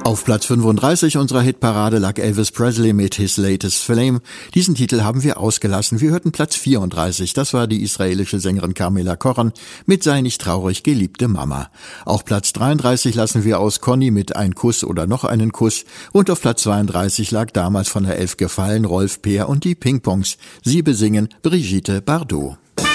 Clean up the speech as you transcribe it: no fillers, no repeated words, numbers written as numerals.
Auf Platz 35 unserer Hitparade lag Elvis Presley mit His Latest Flame. Diesen Titel haben wir ausgelassen. Wir hörten Platz 34. Das war die israelische Sängerin Carmela Korran mit Sei nicht traurig, geliebte Mama. Auch Platz 33 lassen wir aus Conny mit Ein Kuss oder noch einen Kuss. Und auf Platz 32 lag damals von der 11 gefallen Rolf Peer und die Pingpongs. Sie besingen Brigitte Bardot.